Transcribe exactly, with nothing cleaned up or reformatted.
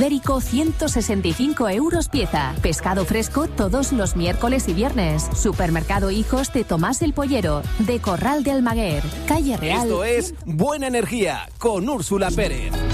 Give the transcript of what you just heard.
ibérico ciento sesenta y cinco euros pieza. Pescado fresco todos los miércoles y viernes. Supermercado Hijos de Tomás el Pollero, de Corral de Almaguer, calle Real. Esto es Buena Energía con Úrsula Pérez.